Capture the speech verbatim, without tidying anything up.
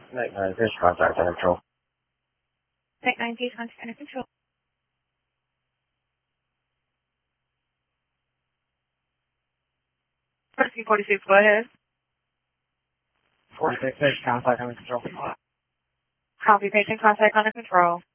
Night nine, fish contact under control. Night nine, fish contact under control. Rescue forty-six, go ahead. forty-six, fish contact under control. Copy, patient contact under control.